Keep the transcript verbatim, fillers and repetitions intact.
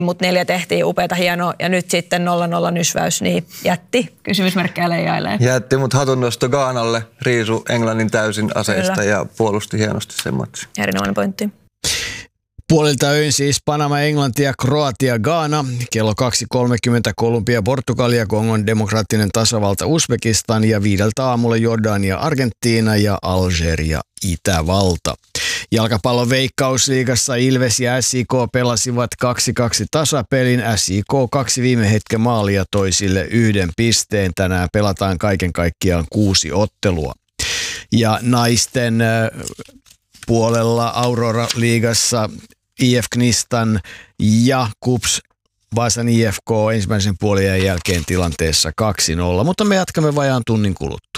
mutta neljä tehtiin upeata hienoa ja nyt sitten nolla nolla nysväys, niin jätti. Kysymysmerkkejä leijailee. Jätti, mutta hatunnosto Ghanalle, riisu Englannin täysin aseista Kyllä. ja puolusti hienosti sen matsin. Erinomainen pointti. Puolilta öin siis Panama, Englanti ja Kroatia, Ghana. Kello kaksi kolmekymmentä Kolumbia, Portugalia, Kongon demokraattinen tasavalta, Uzbekistan ja viideltä aamulla Jordania, Argentiina ja Algeria, Itävalta. Jalkapallon Veikkausliigassa Ilves ja S I K pelasivat kaksi kaksi tasapelin. S I K kaksi viime hetken maalia toisille yhden pisteen. Tänään pelataan kaiken kaikkiaan kuusi ottelua. Ja naisten puolella Aurora-liigassa I F Knistan ja KuPS Vaasan I F K ensimmäisen puoliajan jälkeen tilanteessa kaksi nolla, mutta me jatkamme vajaan tunnin kuluttua.